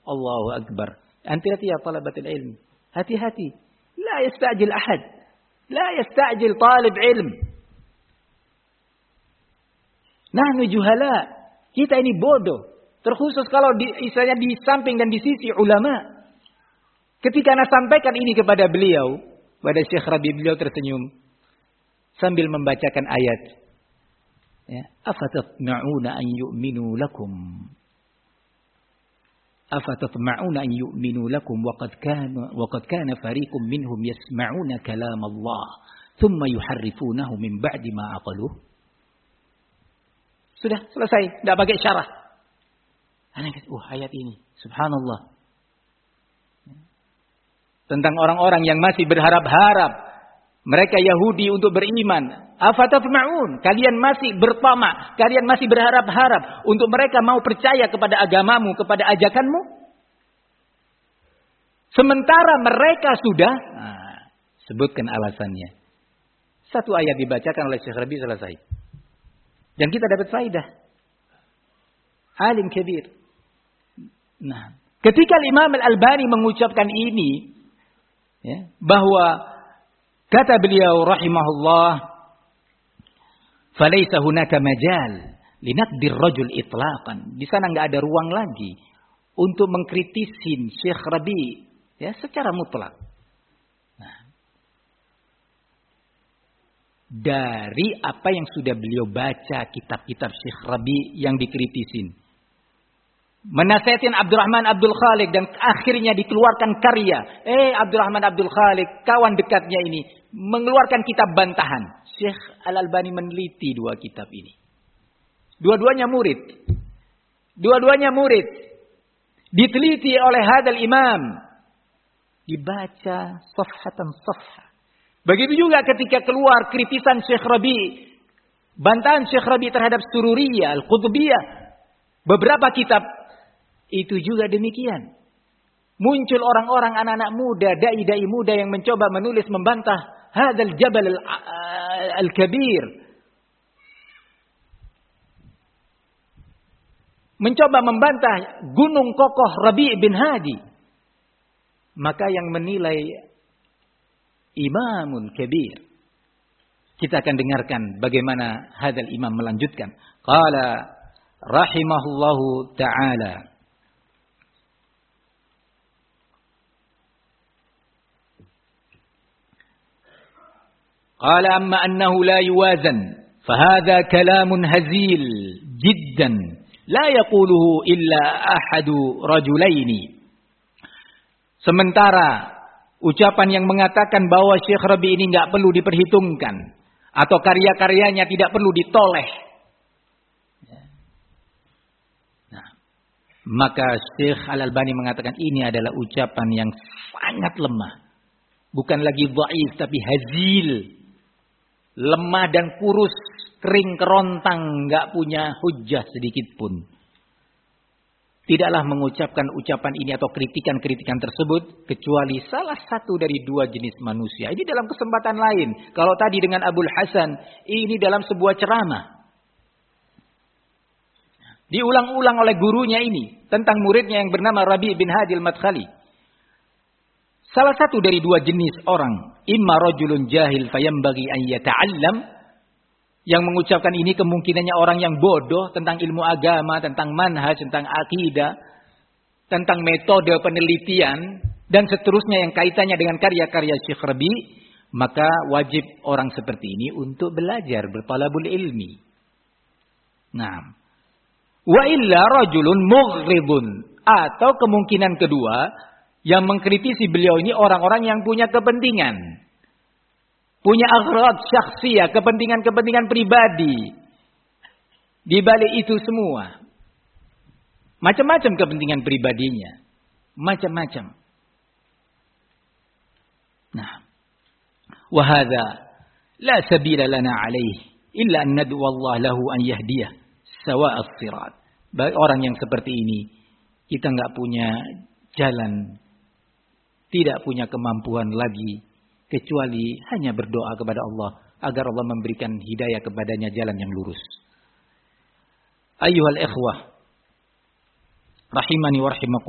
Allahu Akbar. Hati-hati ya talabatul ilm. Hati-hati. La yasta'jil ahad. La yasta'jil talib ilm. Nahnu juhala. Kita ini bodoh. Terkhusus kalau istilahnya di samping dan di sisi ulama. Ketika Ana sampaikan ini kepada beliau, pada Syekh Rabi, beliau tersenyum sambil membacakan ayat. Ya, afatatma'una an yu'minu lakum. Afatatma'una an yu'minu lakum waqad kana fariqum minhum yasma'una kalam Allah thumma yuharrifunahu min ba'di ma aqaluh. Sudah selesai, tidak pakai syarah. Ana kata, ayat ini, subhanallah. Tentang orang-orang yang masih berharap-harap. Mereka Yahudi untuk beriman. Afatatma'un, kalian masih bertamak, kalian masih berharap-harap untuk mereka mau percaya kepada agamamu, kepada ajakanmu. Sementara mereka sudah, sebutkan alasannya. Satu ayat dibacakan oleh Syekh Rabi, selesai. Dan kita dapat faidah. Alim kabir. Nah, ketika Imam Al-Albani mengucapkan ini, ya, bahwa kata beliau rahimahullah, "Falaysa hunaka majal linaqdir rajul itlaqan." Di sana enggak ada ruang lagi untuk mengkritisin Syekh Rabi, ya, secara mutlak. Nah, dari apa yang sudah beliau baca kitab-kitab Syekh Rabi yang dikritisin. Menasihatin Abdurrahman Abdul Khaliq dan akhirnya dikeluarkan karya. Abdurrahman Abdul Khaliq, kawan dekatnya ini, mengeluarkan kitab bantahan. Syekh Al-Albani meneliti dua kitab ini. Dua-duanya murid. Diteliti oleh hadal imam. Dibaca safhatan safha. Begitu juga ketika keluar kritisan Syekh Rabi. Bantahan Syekh Rabi terhadap Sururiyah, Al-Qutbiyah. Beberapa kitab itu juga demikian. Muncul orang-orang anak-anak muda, dai-dai muda yang mencoba menulis membantah hadzal jabal al-kabir. Mencoba membantah gunung kokoh Rabi' bin Hadi. Maka yang menilai imamun kabir. Kita akan dengarkan bagaimana hadzal imam melanjutkan. Qala rahimahullahu ta'ala. قال أما أنه لا يوازن فهذا كلام هزيل جدا لا يقوله إلا أحد رجلين. Sementara ucapan yang mengatakan bahwa Syekh Rabi ini enggak perlu diperhitungkan atau karya-karyanya tidak perlu ditoleh. Nah, maka Syekh Al-Albani mengatakan ini adalah ucapan yang sangat lemah. Bukan lagi dhaif tapi hazil. Lemah dan kurus, kering kerontang, enggak punya hujjah sedikit pun. Tidaklah mengucapkan ucapan ini atau kritikan-kritikan tersebut kecuali salah satu dari dua jenis manusia. Ini dalam kesempatan lain. Kalau tadi dengan Abul Hasan, ini dalam sebuah ceramah. Diulang-ulang oleh gurunya ini tentang muridnya yang bernama Rabi' bin Hadi al-Madkhali. Salah satu dari dua jenis orang, imma rajulun jahil fayambaghi an yata'allam, yang mengucapkan ini kemungkinannya orang yang bodoh tentang ilmu agama, tentang manhaj, tentang akidah, tentang metode penelitian dan seterusnya yang kaitannya dengan karya-karya Syekh Rabi, maka wajib orang seperti ini untuk belajar, bertalabul ilmi. Nah, wa illa rajulun mughridun, atau kemungkinan kedua, yang mengkritisi beliau ini orang-orang yang punya kepentingan. Punya aghrad syakhsiyah, kepentingan-kepentingan pribadi. Di balik itu semua. Macam-macam kepentingan pribadinya. Macam-macam. Nah. Wahadha la sabila lana alaih. Illa an nad'u Allah lahu an yahdiyah. Sawa as-sirat. Bagi orang yang seperti ini, kita enggak punya jalan, tidak punya kemampuan lagi kecuali hanya berdoa kepada Allah agar Allah memberikan hidayah kepadanya jalan yang lurus. Ayyuhal ikhwah rahimani wa rahimakumullah.